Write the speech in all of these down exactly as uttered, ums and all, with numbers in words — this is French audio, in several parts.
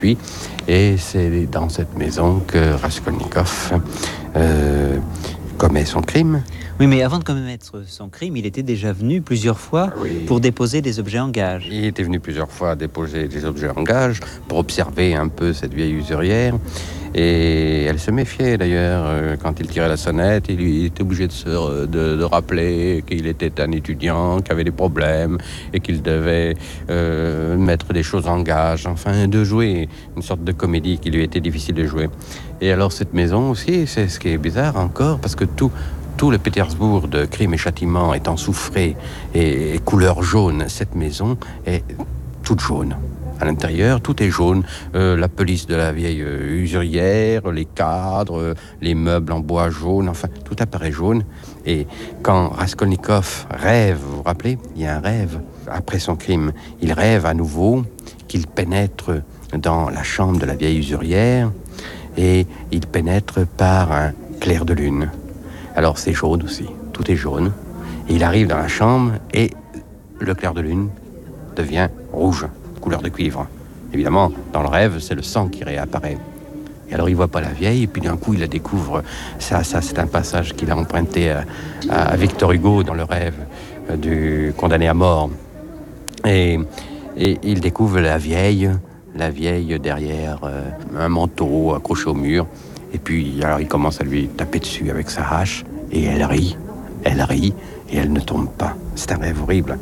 Puis, et c'est dans cette maison que Raskolnikov euh, commet son crime. Oui, mais avant de commettre son crime, il était déjà venu plusieurs fois oui. pour déposer des objets en gage. Il était venu plusieurs fois déposer des objets en gage pour observer un peu cette vieille usurière. Et elle se méfiait d'ailleurs euh, quand il tirait la sonnette. Il, il était obligé de, se, de, de rappeler qu'il était un étudiant, qui avait des problèmes et qu'il devait euh, mettre des choses en gage. Enfin, de jouer une sorte de comédie qui lui était difficile de jouer. Et alors cette maison aussi, c'est ce qui est bizarre encore, parce que tout... Tout le Pétersbourg de Crime et Châtiment étant souffré et, et couleur jaune, cette maison est toute jaune. À l'intérieur, tout est jaune. Euh, la pelisse de la vieille euh, usurière, les cadres, euh, les meubles en bois jaune, enfin, tout apparaît jaune. Et quand Raskolnikov rêve, vous vous rappelez, il y a un rêve. Après son crime, il rêve à nouveau qu'il pénètre dans la chambre de la vieille usurière et il pénètre par un clair de lune. Alors c'est jaune aussi, tout est jaune. Et il arrive dans la chambre et le clair de lune devient rouge, couleur de cuivre. Évidemment, dans le rêve, c'est le sang qui réapparaît. Et alors il voit pas la vieille, et puis d'un coup il la découvre. Ça, ça c'est un passage qu'il a emprunté à, à Victor Hugo dans le rêve du condamné à mort. Et, et il découvre la vieille, la vieille derrière euh, un manteau accroché au mur. Et puis, alors, il commence à lui taper dessus avec sa hache, et elle rit, elle rit, et elle ne tombe pas. C'est un rêve horrible.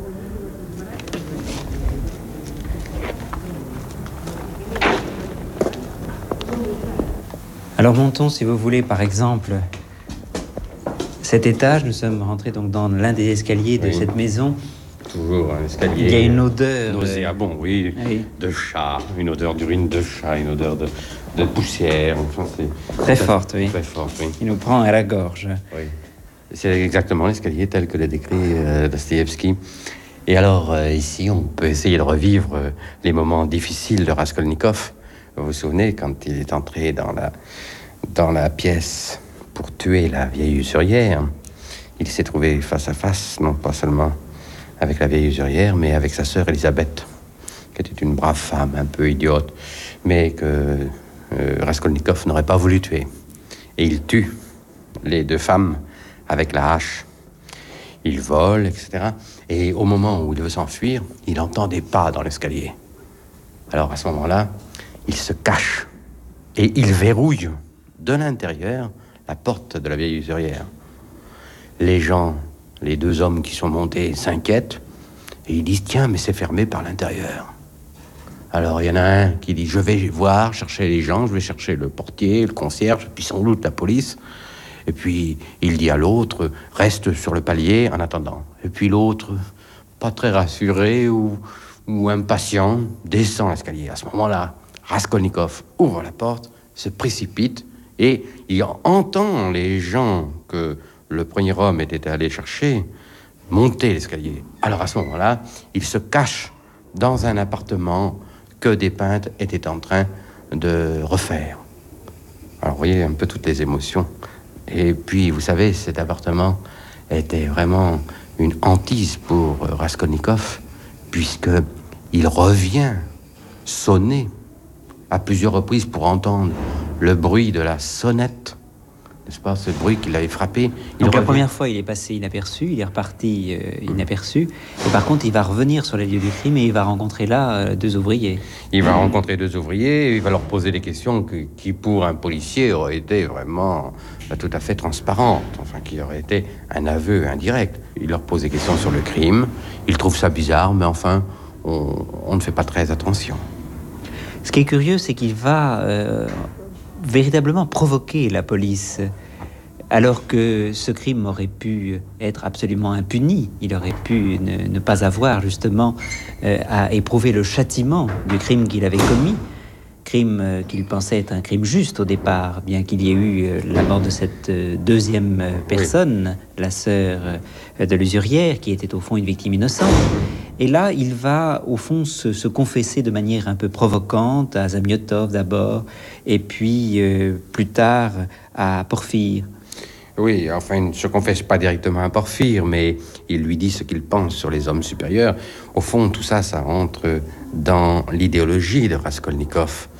Alors, montons, si vous voulez, par exemple, cet étage. Nous sommes rentrés donc dans l'un des escaliers de oui. cette maison. Toujours un escalier. Il y a une odeur... nauséabond, oui, oui, de chat, une odeur d'urine de chat, une odeur de... de poussière, enfin, c'est très forte, oui. Très forte, oui. Il nous prend à la gorge. Oui. C'est exactement l'escalier tel que l'a décrit euh, Dostoïevski. Et alors, euh, ici, on peut essayer de revivre euh, les moments difficiles de Raskolnikov. Vous vous souvenez, quand il est entré dans la, dans la pièce pour tuer la vieille usurière, il s'est trouvé face à face, non pas seulement avec la vieille usurière, mais avec sa sœur Elisabeth, qui était une brave femme, un peu idiote, mais que euh, Raskolnikov n'aurait pas voulu tuer. Et il tue les deux femmes avec la hache. Il vole, et cetera. Et au moment où il veut s'enfuir, il entend des pas dans l'escalier. Alors à ce moment-là, il se cache et il verrouille de l'intérieur la porte de la vieille usurière. Les gens, les deux hommes qui sont montés, s'inquiètent et ils disent « Tiens, mais c'est fermé par l'intérieur ». Alors, il y en a un qui dit « Je vais voir, chercher les gens, je vais chercher le portier, le concierge, puis sans doute la police. » Et puis, il dit à l'autre « Reste sur le palier en attendant. » Et puis l'autre, pas très rassuré ou, ou impatient, descend l'escalier. À ce moment-là, Raskolnikov ouvre la porte, se précipite et il entend les gens que le premier homme était allé chercher monter l'escalier. Alors, à ce moment-là, il se cache dans un appartement que des peintres étaient en train de refaire. Alors, vous voyez un peu toutes les émotions. Et puis, vous savez, cet appartement était vraiment une hantise pour Raskolnikov, puisqu'il revient sonner à plusieurs reprises pour entendre le bruit de la sonnette, n'est-ce pas, ce bruit qui l'avait frappé. Il Donc revient... la première fois, il est passé inaperçu, il est reparti euh, inaperçu. Et par contre, il va revenir sur les lieux du crime et il va rencontrer là euh, deux ouvriers. Il va rencontrer deux ouvriers, et il va leur poser des questions que, qui, pour un policier, auraient été vraiment euh, tout à fait transparentes, enfin, qui auraient été un aveu indirect. Il leur pose des questions sur le crime, il trouve ça bizarre, mais enfin, on, on ne fait pas très attention. Ce qui est curieux, c'est qu'il va... Euh... véritablement provoquer la police, alors que ce crime aurait pu être absolument impuni. Il aurait pu ne, ne pas avoir justement euh, à éprouver le châtiment du crime qu'il avait commis, crime euh, qu'il pensait être un crime juste au départ, bien qu'il y ait eu euh, la mort de cette euh, deuxième personne, oui. la sœur euh, de l'usurière, qui était au fond une victime innocente. Et là, il va, au fond, se, se confesser de manière un peu provocante à Zamiotov d'abord, et puis euh, plus tard à Porphyre. Oui, enfin, il ne se confesse pas directement à Porphyre, mais il lui dit ce qu'il pense sur les hommes supérieurs. Au fond, tout ça, ça rentre dans l'idéologie de Raskolnikov.